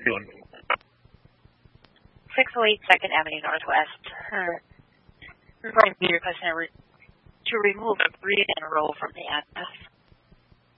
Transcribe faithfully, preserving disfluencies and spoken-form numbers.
six oh eight second Avenue Northwest. Uh, reporting to your customer to remove a breed and roll from the address.